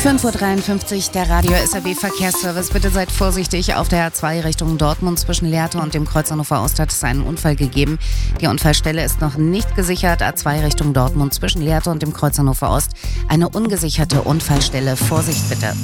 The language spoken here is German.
5:53 Uhr, der Radio SAW Verkehrsservice. Bitte seid vorsichtig auf der A2 Richtung Dortmund zwischen Lehrte und dem Kreuz Hannover Ost hat es einen Unfall gegeben. Die Unfallstelle ist noch nicht gesichert. A2 Richtung Dortmund zwischen Lehrte und dem Kreuz Hannover Ost eine ungesicherte Unfallstelle. Vorsicht bitte.